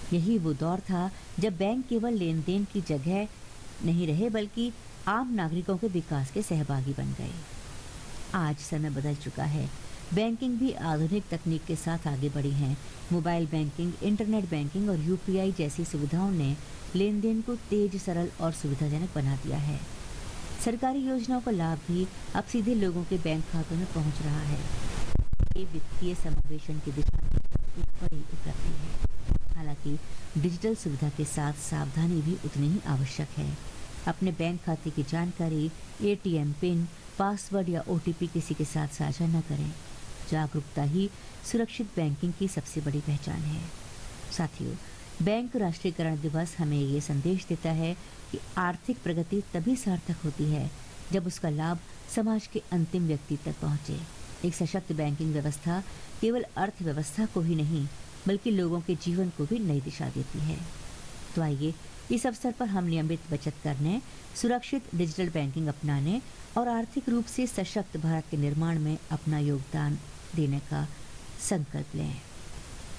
यही वो दौर था जब बैंक केवल लेन देन की जगह नहीं रहे बल्कि आम नागरिकों के विकास के सहभागी बन गए। आज समय बदल चुका है। बैंकिंग भी आधुनिक तकनीक के साथ आगे बढ़ी है। मोबाइल बैंकिंग, इंटरनेट बैंकिंग और यूपीआई जैसी सुविधाओं ने लेन देन को तेज, सरल और सुविधाजनक बना दिया है। सरकारी योजनाओं का लाभ भी अब सीधे लोगों के बैंक खातों में पहुंच रहा है। ये वित्तीय समावेशन की दिशा में एक बड़ी उपलब्धि है। हालांकि डिजिटल सुविधा के साथ सावधानी भी उतनी ही आवश्यक है। अपने बैंक खाते की जानकारी, एटीएम पिन, पासवर्ड या ओटीपी किसी के साथ साझा न करें। जागरूकता ही सुरक्षित बैंकिंग की सबसे बड़ी पहचान है। साथियों, बैंक राष्ट्रीयकरण दिवस हमें ये संदेश देता है कि आर्थिक प्रगति तभी सार्थक होती है जब उसका लाभ समाज के अंतिम व्यक्ति तक पहुंचे। एक सशक्त बैंकिंग व्यवस्था केवल अर्थव्यवस्था को ही नहीं बल्कि लोगों के जीवन को भी नई दिशा देती है। तो आइए इस अवसर पर हम नियमित बचत करने, सुरक्षित डिजिटल बैंकिंग अपनाने और आर्थिक रूप से सशक्त भारत के निर्माण में अपना योगदान देने का संकल्प लें।